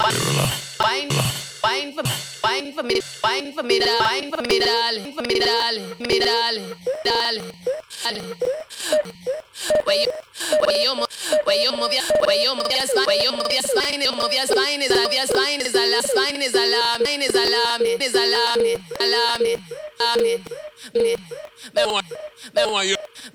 Wine, wine for me, wine for me, wine for me, darling, for me, darling, me, darling, darling, darling. Where you move your spine, where you move your spine, you move your spine is a, your spine is a, spine is alarming, is alarming, is alarming, alarming, alarming. Me want you,